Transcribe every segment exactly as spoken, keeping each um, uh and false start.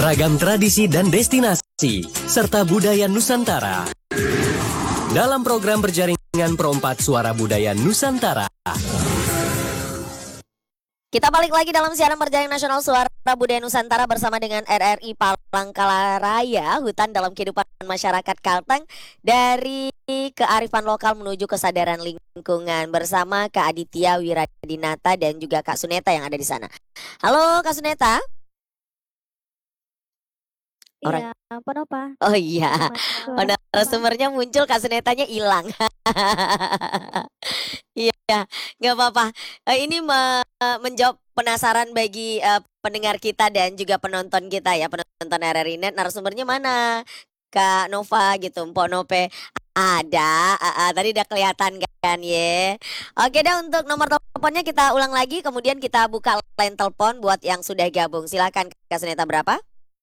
beragam tradisi dan destinasi, serta budaya Nusantara. Dalam program berjaringan Perempat Suara Budaya Nusantara. Kita balik lagi dalam siaran berjaring nasional Suara Budaya Nusantara bersama dengan R R I Palangkaraya, hutan dalam kehidupan masyarakat Kalteng, dari kearifan lokal menuju kesadaran lingkungan, bersama Kak Aditya Wiradinata dan juga Kak Suneta yang ada di sana. Halo Kak Suneta. Orang... Iya, apa? Oh iya, oh, narasumbernya muncul, Kak Sunetanya hilang. Iya, nggak apa-apa. Uh, ini me- menjawab penasaran bagi uh, pendengar kita dan juga penonton kita ya, penonton R R I Net. Narasumbernya mana? Kak Nova gitu, Mpok Nope. Ada, uh, uh, tadi udah kelihatan kan ye. Oke dah, untuk nomor teleponnya kita ulang lagi, kemudian kita buka line telepon buat yang sudah gabung. Silakan Kak Suneta, berapa?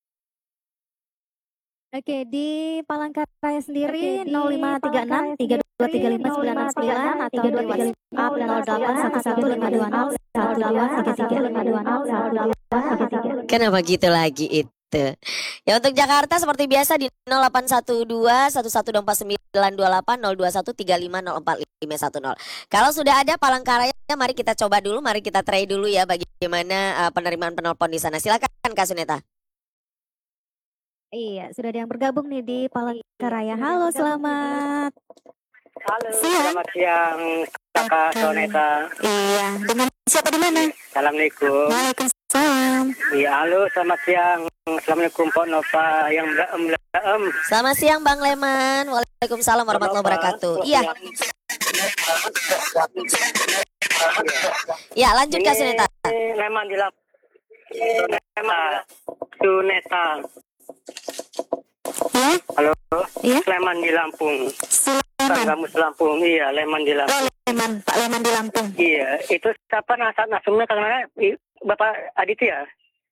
Oke, di Palangkaraya sendiri nol lima tiga enam tiga dua tiga lima sembilan enam sembilan atau di WhatsApp nol delapan satu satu lima dua nol satu dua tiga tiga lima dua nol satu dua tiga tiga. Kenapa gitu lagi itu? Ya untuk Jakarta seperti biasa di nol delapan satu dua satu satu empat sembilan dua delapan nol dua satu tiga lima nol empat lima satu nol. Kalau sudah ada Palangkaraya, mari kita coba dulu, mari kita try dulu ya bagaimana uh, penerimaan penelpon di sana. Silakan Kak Suneta. Iya, sudah ada yang bergabung nih di Palangkaraya. Halo, selamat. Halo, siang. Selamat siang, Kakak Soneta. Iya, dengan siapa di mana? Assalamualaikum. Waalaikumsalam. Iya, halo, selamat siang. Assalamualaikum, Pak Nova yang blaem blaem. Selamat siang Bang Leman. Waalaikumsalam warahmatullahi wabarakatuh. Iya. Ya, lanjut Kak Suneta. Leman di Lampung. Leman Suneta. Ya? Halo. Iya? Leman di Lampung. Leman. Kamus Lampung. Iya, Leman di Lampung. Oh, Leman, Pak Leman di Lampung. Iya, itu siapa nasab nasumnya karena Bapak Aditya?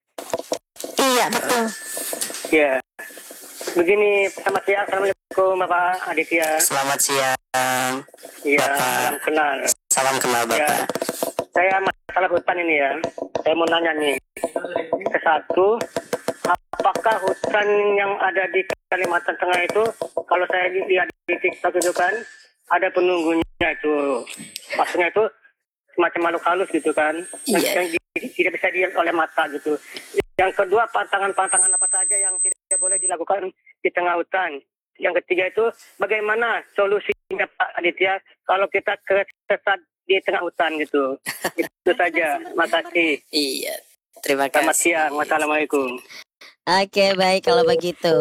Iya, betul. Iya. Begini, selamat siang. Assalamualaikum Bapak Aditya. Selamat siang. Iya, Bapak. salam kenal. Salam kenal Bapak. Ya, saya masalah hutan ini ya. Saya mau nanya nih. Ke satu, apakah hutan yang ada di Kalimantan Tengah itu, kalau saya lihat di TikTok itu kan, ada penunggunya itu. Maksudnya itu semacam makhluk halus gitu kan. Yang, Iya. yang di- tidak bisa dilihat oleh mata gitu. Yang kedua, pantangan-pantangan apa saja yang tidak boleh dilakukan di tengah hutan. Yang ketiga itu, bagaimana solusinya Pak Aditya kalau kita kesesat di tengah hutan gitu. Itu saja. Makasih. Iya. Terima Selamat kasih. siang. Wassalamualaikum. Oke, baik kalau begitu.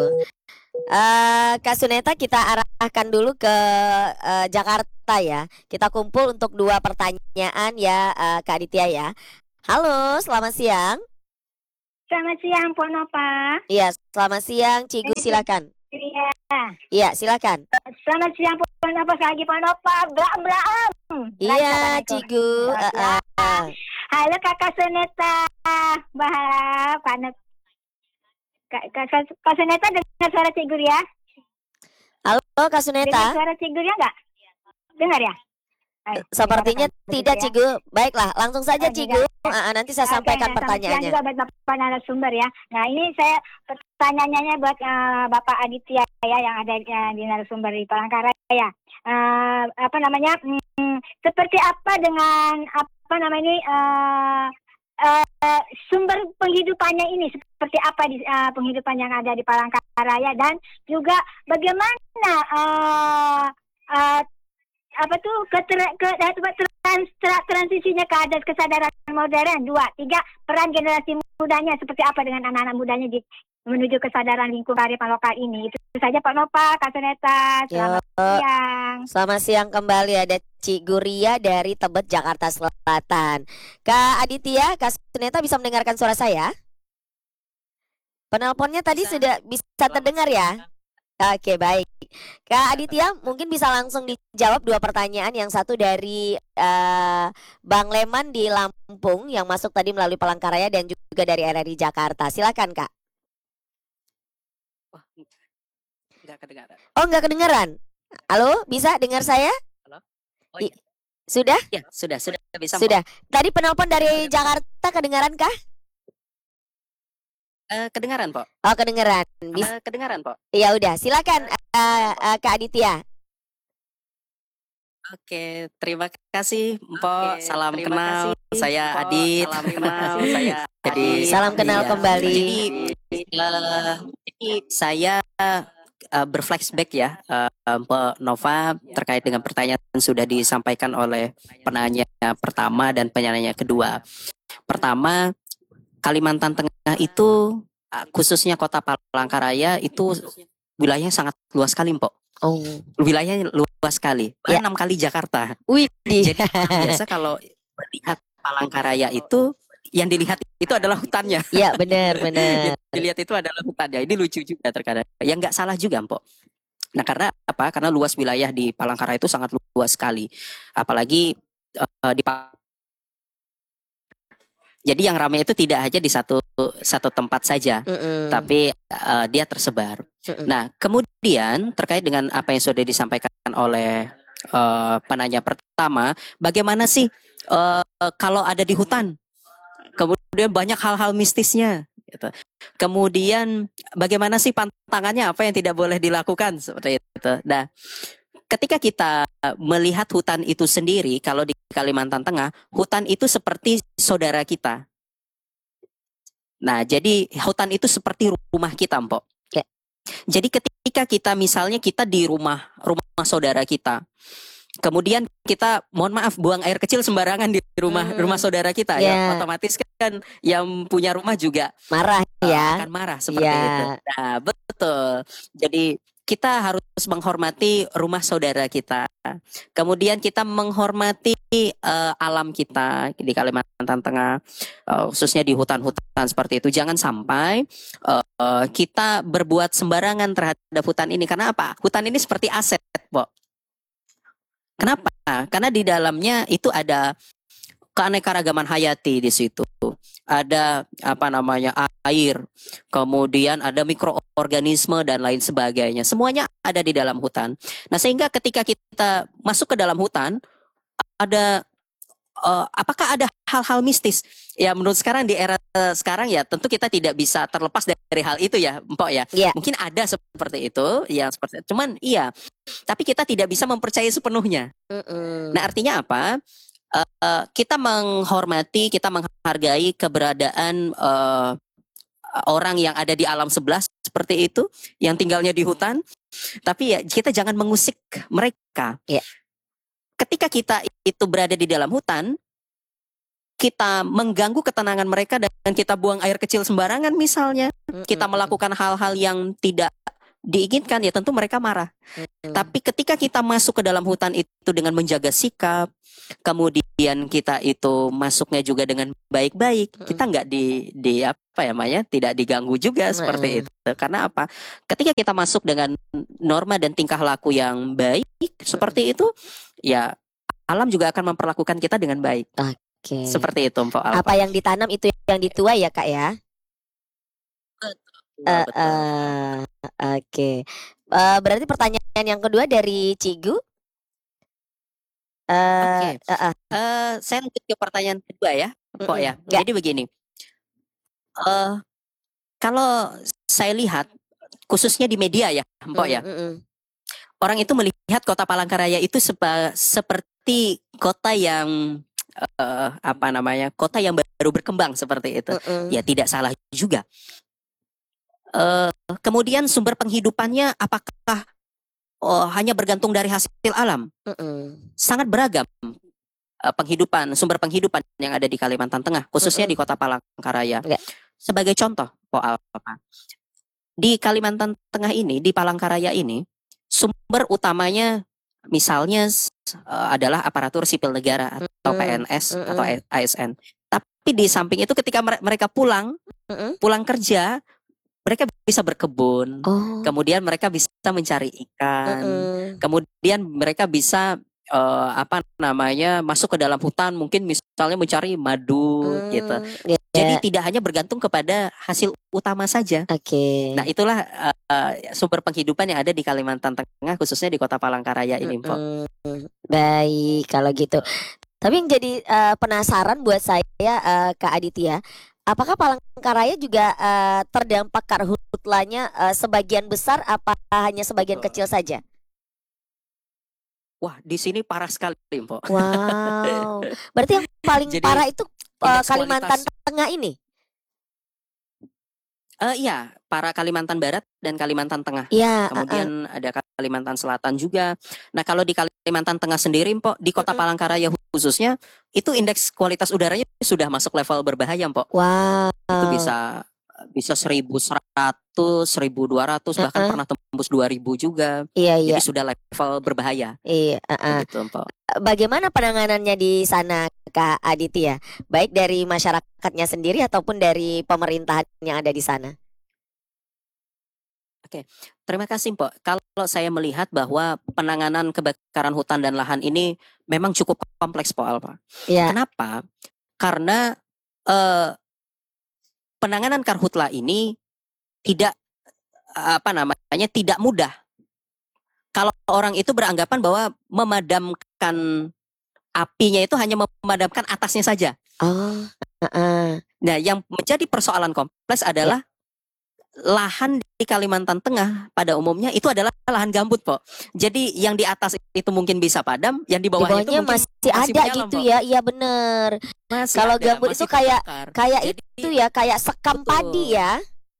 Eh, Kak Suneta, kita arahkan dulu ke eh, Jakarta ya. Kita kumpul untuk dua pertanyaan ya, eh, Kak Aditya ya. Halo, selamat siang. Selamat siang, Pak Nova. Iya, selamat siang, Cigu, silakan. Iya. Iya, silakan. Selamat siang, Pak Nova. Lagi Pak Nova. Blam blam. Iya, Cigu. eh, eh, eh. Halo Kakak Suneta. Bah, Pak Nova. Kak, Kak, Kak Suneta dengar suara Cigur ya? Halo, Kak Dengar Suneta. suara Cigurnya nggak? Dengar ya? Eh, Sepertinya dengar, tidak, ya. Cigu. Baiklah, langsung saja, Oh, Cigu. tidak. Ah, ah, nanti saya Oke, sampaikan selamat siang pertanyaannya. juga buat Bapak narasumber ya. Nah ini saya pertanyaannya buat uh, Bapak Aditya ya yang ada uh, di narasumber di Palangkaraya. Uh, apa namanya? Hmm, seperti apa dengan apa namanya ini uh, uh, sumber penghidupannya ini? Seperti apa di uh, penghidupan yang ada di Palangkaraya dan juga bagaimana uh, uh, apa tuh ke, ke, ke trans, tra- transisinya ke adat kesadaran modern. Dua, tiga, peran generasi mudanya seperti apa dengan anak-anak mudanya di menuju kesadaran lingkungan kearifan lokal ini. Itu saja Pak Nova, Kak Suneta. Selamat Yo, siang. selamat siang kembali, ada Cigu Ria dari Tebet, Jakarta Selatan. Kak Aditya, Kak Suneta bisa mendengarkan suara saya? Penelponnya tadi Bisa. sudah bisa terdengar ya? Oke, baik. Kak Aditya, mungkin bisa langsung dijawab dua pertanyaan. Yang satu dari eh, Bang Leman di Lampung yang masuk tadi melalui Palangkaraya dan juga dari R R I Jakarta. Silakan, Kak. Wah, nggak kedengaran. Oh, nggak kedengeran? Halo, bisa dengar saya? Oh iya. Sudah? Ya, sudah, sudah bisa. Sudah. Tadi penelpon dari Jakarta kedengaran kah? Eh, kedengaran, Pok? Oh, kedengeran. Bisa. Eh, kedengaran, Pok? Ya udah, silakan eh, eh, Kak Aditya. Oke, terima kasih, Mpok. Salam terima kenal. kasih, Saya Mpok. Adit. Salam kenal. Saya jadi Salam kenal iya. kembali. Jadi, eh, jadi saya eh, berflashback ya, eh, Mpok Nova, terkait dengan pertanyaan yang sudah disampaikan oleh penanya pertama dan penanya kedua. Pertama, Kalimantan Tengah itu eh, khususnya Kota Palangkaraya itu wilayahnya sangat luas sekali, Mpok. Oh, Wilayahnya luas sekali, Ya. enam kali Jakarta. wih. Jadi biasa kalau melihat Palangkaraya itu yang dilihat itu adalah hutannya. Ya, benar, benar. Yang dilihat itu adalah hutannya. Ini lucu juga terkadang. Yang nggak salah juga, Mpok. Nah, karena apa? Karena luas wilayah di Palangkaraya itu sangat luas sekali. Apalagi eh, di Pa- jadi yang ramai itu tidak hanya di satu satu tempat saja, Mm-mm. tapi eh, dia tersebar. Mm-mm. Nah, kemudian terkait dengan apa yang sudah disampaikan oleh eh, penanya pertama, bagaimana sih eh, kalau ada di hutan? Kemudian banyak hal-hal mistisnya. Gitu. Kemudian bagaimana sih pantangannya? Apa yang tidak boleh dilakukan seperti itu? Nah, ketika kita melihat hutan itu sendiri, kalau di Kalimantan Tengah, hutan itu seperti saudara kita. Nah, jadi hutan itu seperti rumah kita, Mpok. Ya. Jadi ketika kita misalnya kita di rumah rumah saudara kita, kemudian kita mohon maaf buang air kecil sembarangan di rumah Hmm. rumah saudara kita, Ya. ya otomatis kan yang punya rumah juga Marah uh, ya. akan marah seperti Ya. itu. Nah, betul. Jadi kita harus menghormati rumah saudara kita. Kemudian kita menghormati uh, alam kita di Kalimantan Tengah, uh, khususnya di hutan-hutan seperti itu. Jangan sampai uh, uh, kita berbuat sembarangan terhadap hutan ini. Karena apa? Hutan ini seperti aset, Bo. Kenapa? Karena di dalamnya itu ada keanekaragaman hayati di situ. Ada apa namanya air, kemudian ada mikroorganisme dan lain sebagainya. Semuanya ada di dalam hutan. Nah, sehingga ketika kita masuk ke dalam hutan, ada uh, apakah ada hal-hal mistis? Ya, menurut sekarang di era uh, sekarang ya tentu kita tidak bisa terlepas dari hal itu ya, Mpok ya. Ya. Mungkin ada seperti itu, ya seperti cuman iya. Tapi kita tidak bisa mempercayai sepenuhnya. Mm-mm. Nah, artinya apa? Uh, kita menghormati, kita menghargai keberadaan uh, orang yang ada di alam sebelah seperti itu, yang tinggalnya di hutan. Tapi ya kita jangan mengusik mereka. Ya. Ketika kita itu berada di dalam hutan, kita mengganggu ketenangan mereka dan kita buang air kecil sembarangan misalnya, kita Mm-mm. melakukan hal-hal yang tidak diinginkan, ya tentu mereka marah. Mm-mm. Tapi ketika kita masuk ke dalam hutan itu dengan menjaga sikap, kemudian kita itu masuknya juga dengan baik-baik, Mm-mm. kita nggak di di apa ya namanya, tidak diganggu juga seperti Mm-mm. itu. Karena apa? Ketika kita masuk dengan norma dan tingkah laku yang baik seperti itu, ya alam juga akan memperlakukan kita dengan baik. Oke. Seperti itu, Mpok Alfa. Apa yang ditanam itu yang dituai ya, Kak ya? Betul, Eh, betul. eh, Oke. Eh, berarti pertanyaan yang kedua dari Cigu. Eh, Oke. eh, eh, Eh, saya lanjut ke pertanyaan kedua ya, Mpok Mm-mm. ya. Ya. Jadi begini. Eh, kalau saya lihat khususnya di media ya, Mpok ya. Mm-mm. Orang itu melihat Kota Palangkaraya itu sepa- seperti kota yang eh, apa namanya? Kota yang baru berkembang seperti itu. Mm-mm. Ya tidak salah juga. Eh, kemudian sumber penghidupannya apakah oh, hanya bergantung dari hasil alam? Mm-mm. Sangat beragam eh, penghidupan, sumber penghidupan yang ada di Kalimantan Tengah, khususnya Mm-mm. di Kota Palangkaraya. Ya. Sebagai contoh, Po Alfa, di Kalimantan Tengah ini, di Palangkaraya ini, sumber utamanya misalnya s- eh, adalah aparatur sipil negara atau Mm-mm. P N S Mm-mm. atau A S N. Tapi di samping itu ketika mere- mereka pulang, Mm-mm. pulang kerja, mereka bisa berkebun, Oh. kemudian mereka bisa mencari ikan, Mm-mm. kemudian mereka bisa eh, apa namanya masuk ke dalam hutan, mungkin misalnya mencari madu gitu. Mm, ya. Jadi tidak hanya bergantung kepada hasil utama saja. Oke. Nah, itulah eh, eh, sumber penghidupan yang ada di Kalimantan Tengah, khususnya di Kota Palangkaraya ini, Mpok. Mm-mm. Baik, kalau gitu. Tapi yang jadi eh, penasaran buat saya, eh, Kak Aditya, Apakah Palangkaraya juga eh, terdampak karhutlanya eh, sebagian besar apa hanya sebagian kecil saja? Wah, di sini parah sekali, Mpok. Wow. Berarti yang paling Jadi, parah itu eh, indeks Kalimantan kualitas- Tengah ini? Eh iya, para Kalimantan Barat dan Kalimantan Tengah. Iya. Kemudian ada Kalimantan Selatan juga. Nah, kalau di Kalimantan Tengah sendiri, Mpok, di Kota Mm-mm. Palangkaraya khususnya, itu indeks kualitas udaranya sudah masuk level berbahaya, Mpok. Wow. Itu bisa bisa seribu seratus, seribu dua ratus, bahkan Uh-uh. pernah tembus dua ribu juga. Iya, iya. Jadi sudah level berbahaya. Iya, uh-uh. Begitu, Mpok. Bagaimana penanganannya di sana, Kak Aditya? Baik dari masyarakatnya sendiri ataupun dari pemerintahan yang ada di sana? Terima kasih, Mpok. Kalau saya melihat bahwa penanganan kebakaran hutan dan lahan ini memang cukup kompleks, Pak Alpa. Iya. Kenapa? Karena eh, penanganan karhutla ini tidak apa namanya tidak mudah. Kalau orang itu beranggapan bahwa memadamkan apinya itu hanya memadamkan atasnya saja. Oh, uh-uh. Nah, yang menjadi persoalan kompleks adalah lahan di Kalimantan Tengah pada umumnya itu adalah lahan gambut, Pok. Jadi yang di atas itu mungkin bisa padam, yang di Di bawahnya, itu bawahnya mungkin masih ada menyala, gitu Pok. ya? Iya bener. Masih Kalau ada, gambut masih itu kayak terbakar. kayak Jadi, itu ya, kayak sekam betul. padi ya?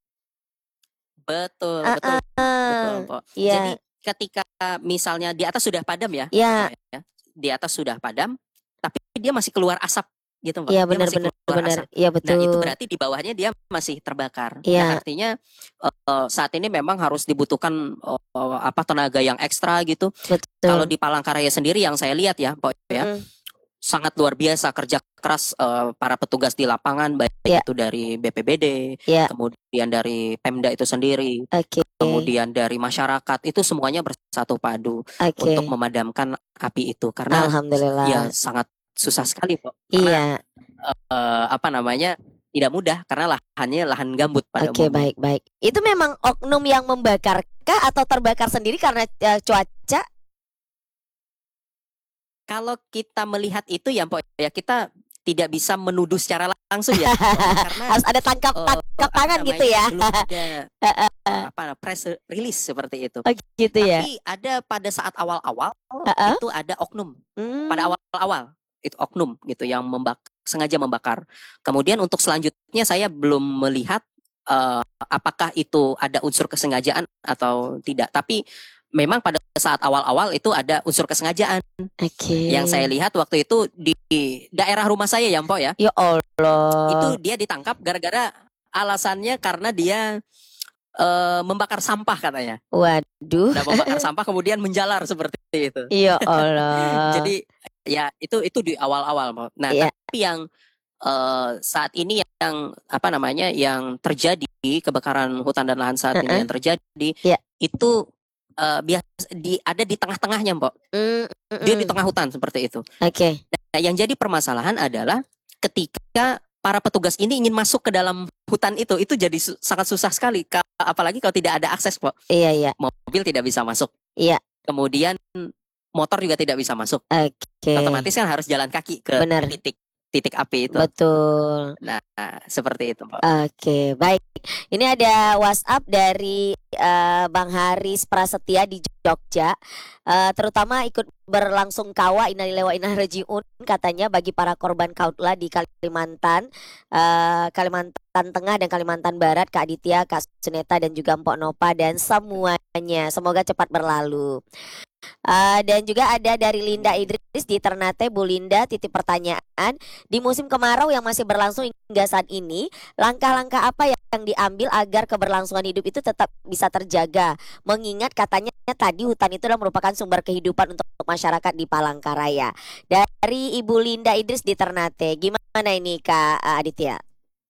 Betul, Ah, betul, betul, ah. Pok. Iya. Jadi ketika misalnya di atas sudah padam ya, Iya. Pok, ya, di atas sudah padam, tapi dia masih keluar asap gitu, Pak. Iya Dia benar masih benar keluar benar. asap. Iya Nah, betul. itu berarti di bawahnya dia masih terbakar. Iya. Nah, artinya eh, saat ini memang harus dibutuhkan eh, apa tenaga yang ekstra gitu. Betul. Kalau di Palangkaraya sendiri yang saya lihat ya, Pok, ya, Mm-mm. sangat luar biasa kerja keras eh, para petugas di lapangan, baik Iya. itu dari B P B D, Iya. kemudian dari Pemda itu sendiri, Oke. kemudian dari masyarakat, itu semuanya bersatu padu Oke. untuk memadamkan api itu karena Alhamdulillah. ya sangat susah sekali, Pok. Karena Iya. eh, apa namanya tidak mudah karena lahannya lahan gambut pada Oke, umumnya. baik baik. Itu memang oknum yang membakarkah atau terbakar sendiri karena eh, cuaca? Kalau kita melihat itu ya, Pok, ya kita tidak bisa menuduh secara langsung ya, Pok, karena Harus ada tangkap eh, tangkap apa tangan gitu namanya, ya? belum ada apa press release seperti itu. Oh, gitu ya. Tapi ada pada saat awal-awal Heeh. itu ada oknum. Hmm. Pada awal-awal itu oknum gitu yang membak sengaja membakar. Kemudian untuk selanjutnya saya belum melihat eh, apakah itu ada unsur kesengajaan atau tidak. Tapi memang pada saat awal-awal itu ada unsur kesengajaan. Oke. Yang saya lihat waktu itu di daerah rumah saya ya, Mpok ya. Ya Allah. Itu dia ditangkap gara-gara alasannya karena dia eh, membakar sampah katanya. Waduh. Nah, membakar sampah kemudian menjalar seperti itu. Ya Allah. Jadi ya itu itu di awal-awal, Mpok. Nah, Iya. tapi yang eh, saat ini yang apa namanya yang terjadi kebakaran hutan dan lahan saat ini Uh-uh. yang terjadi Iya. itu eh, biasa di ada di tengah-tengahnya, Mpok. Mm, mm, Dia di mm. tengah hutan seperti itu. Oke. Nah, yang jadi permasalahan adalah ketika para petugas ini ingin masuk ke dalam hutan itu, itu jadi su- sangat susah sekali. Ka- Apalagi kalau tidak ada akses, Pok. Iya iya. Mobil tidak bisa masuk. Iya. Kemudian motor juga tidak bisa masuk. Oke. Otomatis kan harus jalan kaki ke Benar. titik titik api itu. Betul. Nah, seperti itu, Pak. Oke, baik. Ini ada WhatsApp dari eh, Bang Haris Prasetya di Jogja. Eh, terutama ikut berlangsung kawa innalillahi wa inna ilaihi rajiun katanya bagi para korban kautla di Kalimantan, eh, Kalimantan Tengah dan Kalimantan Barat, Kak Aditya, Kak Suneta dan juga Mpok Nova dan semuanya. Semoga cepat berlalu. Uh, dan juga ada dari Linda Idris di Ternate. Bu Linda, titip pertanyaan, di musim kemarau yang masih berlangsung hingga saat ini, langkah-langkah apa yang diambil agar keberlangsungan hidup itu tetap bisa terjaga, mengingat katanya tadi hutan itu adalah merupakan sumber kehidupan untuk masyarakat di Palangkaraya. Dari Ibu Linda Idris di Ternate, gimana ini Kak Aditya?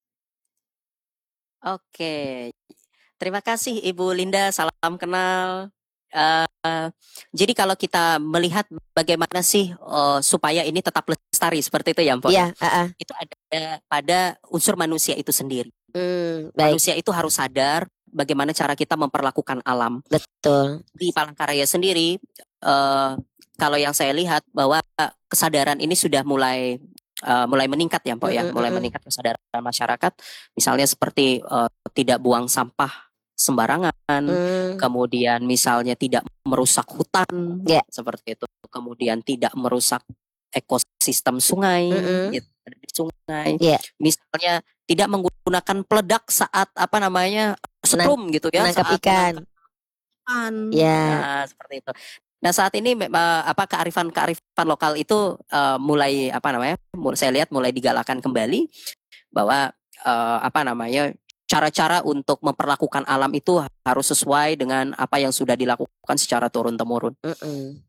Oke. Terima kasih Ibu Linda, salam kenal. Uh, jadi kalau kita melihat bagaimana sih uh, supaya ini tetap lestari seperti itu ya, Mpok? Iya, uh-uh. Itu ada pada unsur manusia itu sendiri. Hmm, baik. Manusia itu harus sadar bagaimana cara kita memperlakukan alam. Betul. Di Palangkaraya sendiri, uh, kalau yang saya lihat bahwa kesadaran ini sudah mulai uh, mulai meningkat ya, Mpok ya, Mm-mm, mulai mm-mm. meningkat kesadaran masyarakat. Misalnya seperti uh, tidak buang sampah sembarangan, Hmm, kemudian misalnya tidak merusak hutan, Ya. seperti itu. Kemudian tidak merusak ekosistem sungai, Mm-mm. gitu, ada di sungai. Ya. Misalnya tidak menggunakan peledak saat apa namanya setrum gitu ya, menangkap saat ikan. menangkap ikan. Ya. Nah, seperti itu. Nah, saat ini me- eh, apa kearifan-kearifan lokal itu eh, mulai apa namanya? mul- Saya lihat mulai digalakan kembali bahwa eh, apa namanya? cara-cara untuk memperlakukan alam itu harus sesuai dengan apa yang sudah dilakukan secara turun-temurun. Mm-mm.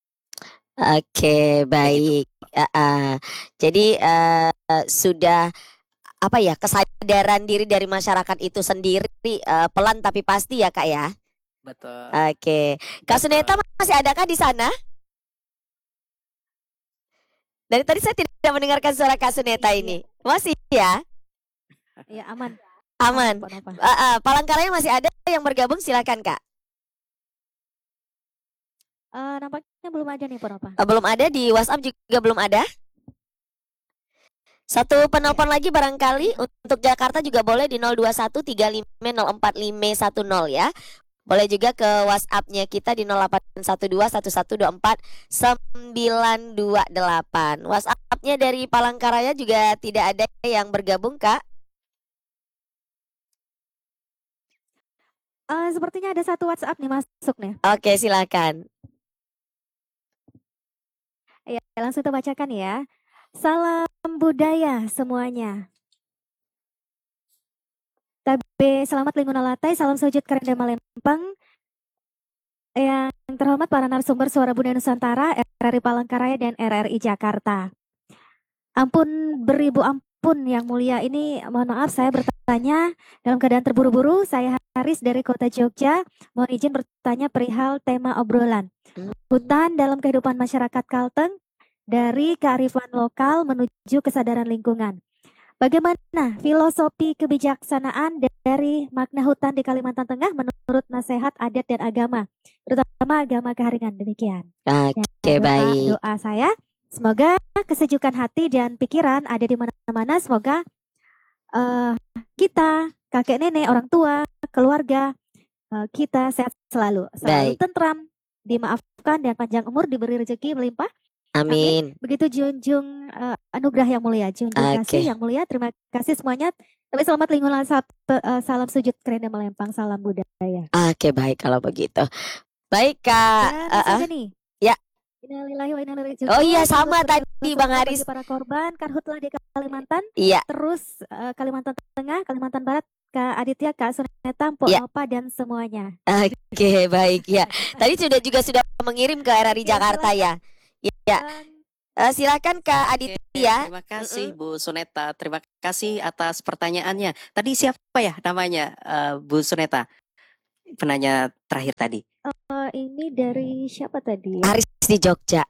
Oke, baik. Ah, ah. Jadi eh, sudah apa ya kesadaran diri dari masyarakat itu sendiri eh, pelan tapi pasti ya Kak ya. Betul. Oke, Kak Suneta masih adakah di sana? Dari tadi saya tidak mendengarkan suara Kak Suneta ini. Masih ya? Ya aman. Aman. Mbak Nova. Ah, ah. Palangkaraya masih ada yang bergabung, silakan Kak. Eh, nampaknya belum ada nih Mbak Nova. Ah, belum ada di WhatsApp juga belum ada. Satu penelpon lagi barangkali untuk Jakarta juga boleh di nol dua satu tiga lima nol empat lima satu nol ya. Boleh juga ke WhatsApp-nya kita di nol delapan satu dua satu satu dua empat sembilan dua delapan. WhatsApp-nya dari Palangkaraya juga tidak ada yang bergabung Kak. Eh, sepertinya ada satu WhatsApp nih masuk nih. Oke, silakan. Ya, langsung kita bacakan ya. Salam budaya semuanya. Tabe selamat lingkungan latai, salam sujud kerenda Malempang. Yang terhormat para narasumber Suara Budaya Nusantara, R R I Palangkaraya dan R R I Jakarta. Ampun beribu ampun yang mulia, ini mohon maaf saya bertanya dalam keadaan terburu-buru. Saya Haris dari Kota Jogja, mohon izin bertanya perihal tema obrolan. Hutan dalam kehidupan masyarakat Kalteng dari kearifan lokal menuju kesadaran lingkungan. Bagaimana filosofi kebijaksanaan dari makna hutan di Kalimantan Tengah menurut nasihat adat dan agama, terutama agama Keharingan? Demikian. Oke, doa, baik. Doa saya, semoga kesejukan hati dan pikiran ada di mana-mana. Semoga uh, kita, kakek nenek, orang tua, keluarga uh, kita sehat selalu, selalu Baik. tentram, dimaafkan dan panjang umur, diberi rezeki melimpah. Amin. Begitu junjung uh, anugerah yang mulia, junjung Oke. kasih yang mulia. Terima kasih semuanya. Tapi selamat lingkungan satu, uh, salam sujud kerenda Melempang, salam budaya. Oke, baik kalau begitu. Baik Kak. Dan Uh, masih uh. ada nih. Ya. Innalillahi wa inna ilaihi raji'un. Oh iya, Selamat sama tadi berdoa Bang bagi Haris. para korban karhutlah di Kalimantan. Iya. Terus uh, Kalimantan Tengah, Kalimantan Barat, Kak Aditya, Kak Suneta, Mpok Ya. Nova dan semuanya. Oke, baik ya. Tadi sudah juga sudah mengirim ke R R I Oke, Jakarta ya. Ya. Um, Eh, silakan Kak Oke, Aditya. terima kasih Bu Suneta. Terima kasih atas pertanyaannya. Tadi siapa ya namanya eh, Bu Suneta? Penanya terakhir tadi. uh, ini dari siapa tadi? Haris di Jogja.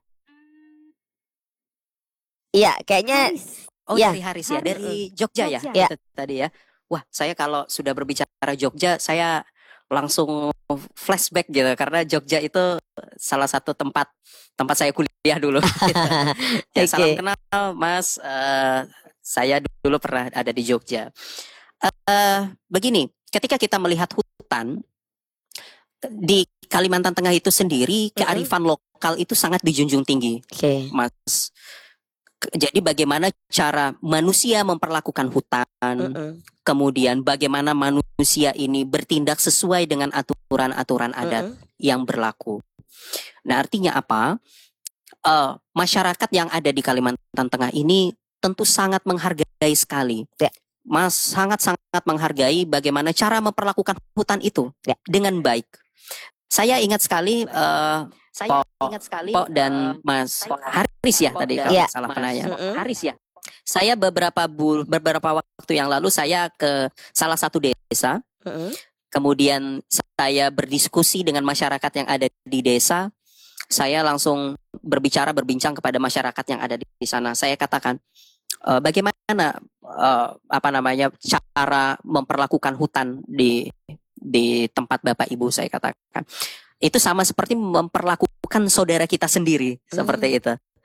Iya, kayaknya Haris. Oh, Ya. dari Haris ya, Haris. dari Jogja, ya, Jogja. Ya. itu tadi ya. Wah, saya kalau sudah berbicara Jogja, saya langsung flashback gitu karena Jogja itu salah satu tempat tempat saya kuliah dulu. Gitu. Ya, Oke. salam kenal, Mas. Eh, saya dulu pernah ada di Jogja. Eh, begini, ketika kita melihat hutan di Kalimantan Tengah itu sendiri, kearifan lokal itu sangat dijunjung tinggi, Oke. Mas. Ke- Jadi bagaimana cara manusia memperlakukan hutan, Mm-mm. kemudian bagaimana manusia ini bertindak sesuai dengan aturan-aturan adat Mm-mm. yang berlaku. Nah, artinya apa? Eh, masyarakat yang ada di Kalimantan Tengah ini tentu sangat menghargai sekali. Ya. Mas sangat-sangat menghargai bagaimana cara memperlakukan hutan itu Ya. dengan baik. Saya ingat sekali eh, saya Po- ingat sekali Po dan Mas Haris ya tadi dan kalau Ya. nggak salah penanya. Mm-mm. Haris ya. Saya beberapa bul beberapa waktu yang lalu saya ke salah satu desa. Mm-mm. Kemudian saya berdiskusi dengan masyarakat yang ada di desa. Saya langsung berbicara berbincang kepada masyarakat yang ada di, di sana. Saya katakan "E, bagaimana e, apa namanya cara memperlakukan hutan di di tempat Bapak Ibu, saya katakan. Itu sama seperti memperlakukan saudara kita sendiri, seperti itu.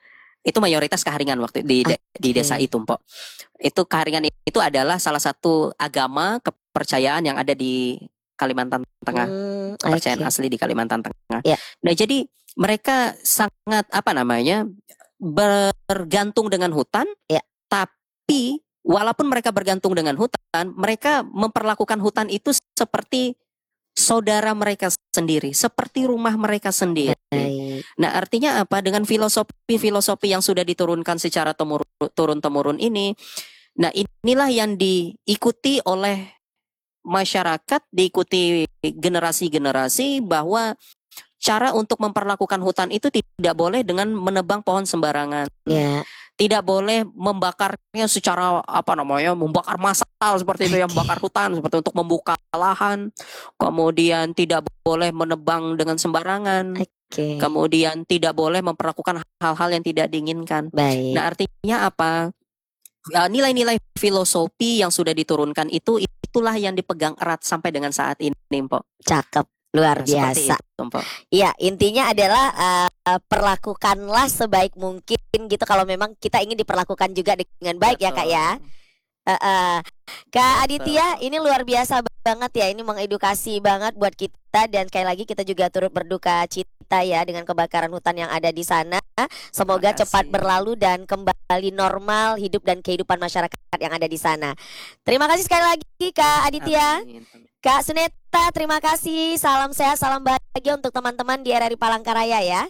Itu mayoritas Kaharingan waktu di de- di Oke. desa itu, Mpok. Itu Kaharingan itu adalah salah satu agama kepercayaan yang ada di Kalimantan Tengah, Hmm, kepercayaan oke. asli di Kalimantan Tengah. Ya. Nah, jadi mereka sangat apa namanya bergantung dengan hutan, Ya. tapi walaupun mereka bergantung dengan hutan, mereka memperlakukan hutan itu seperti saudara mereka sendiri, seperti rumah mereka sendiri. Baik. Nah, artinya apa? Dengan filosofi-filosofi yang sudah diturunkan secara temur- turun-temurun ini, nah inilah yang diikuti oleh masyarakat, diikuti generasi-generasi, bahwa cara untuk memperlakukan hutan itu tidak boleh dengan menebang pohon sembarangan. Ya. Tidak boleh membakarnya secara apa namanya, membakar massal seperti itu, yang membakar hutan seperti untuk membuka lahan. Kemudian tidak boleh menebang dengan sembarangan. Oke. Kemudian tidak boleh memperlakukan hal-hal yang tidak diinginkan. Baik. Nah, artinya apa? Ya, nilai-nilai filosofi yang sudah diturunkan itu, itulah yang dipegang erat sampai dengan saat ini, Mpok. Cakep. Luar Nah, seperti biasa. itu, Mpok. Iya, intinya adalah uh, perlakukanlah sebaik mungkin gitu, kalau memang kita ingin diperlakukan juga dengan baik ya, Kak ya. Uh, uh. Kak Aditya, ini luar biasa banget ya, ini mengedukasi banget buat kita, dan sekali lagi kita juga turut berduka cita ya dengan kebakaran hutan yang ada di sana. Semoga Terima kasih. cepat berlalu dan kembali normal hidup dan kehidupan masyarakat yang ada di sana. Terima kasih sekali lagi Kak Aditya. Amin. Kak Suneta, terima kasih. Salam sehat, salam bahagia untuk teman-teman di R R I Palangkaraya ya.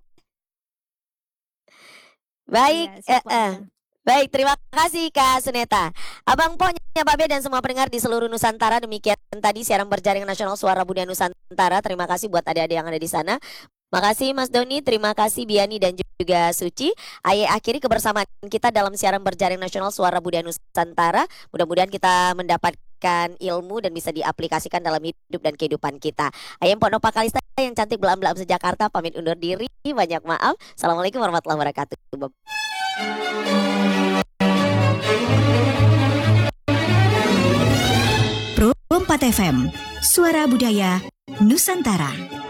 Baik, Iya, siap, eh, eh. Baik, terima kasih Kak Suneta. Abang Po, Pak B, dan semua pendengar di seluruh Nusantara, demikian tadi siaran berjaringan nasional Suara Budaya Nusantara. Terima kasih buat adik-adik yang ada di sana. Makasih Mas Doni, terima kasih Biani dan juga Suci. Ayo akhiri kebersamaan kita dalam siaran berjaring nasional Suara Budaya Nusantara. Mudah-mudahan kita mendapatkan ilmu dan bisa diaplikasikan dalam hidup dan kehidupan kita. Ayam Pok Nova Kalista yang cantik belam-belam sejakarta pamit undur diri. Banyak maaf. Assalamualaikum warahmatullahi wabarakatuh. Pro empat F M, Suara Budaya Nusantara.